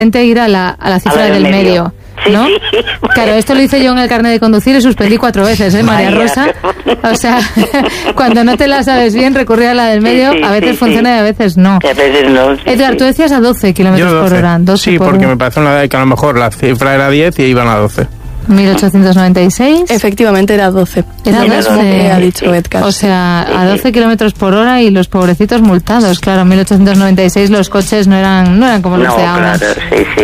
ir a la cifra del medio. ¿No? Sí. Claro, esto lo hice yo en el carnet de conducir y suspendí 4 veces, María Rosa. O sea, cuando no te la sabes bien, recurrir a la del medio, a veces funciona y a veces no. A veces no. Edgar, tú decías a 12 kilómetros por hora. 12 sí, porque me parece que a lo mejor la cifra era 10 y iban a 12. 1896. Efectivamente era 12. Era 12, ha dicho Edgar. O sea, a 12 kilómetros por hora y los pobrecitos multados. Claro, en 1896 los coches no eran como los de ahora. Claro, sí.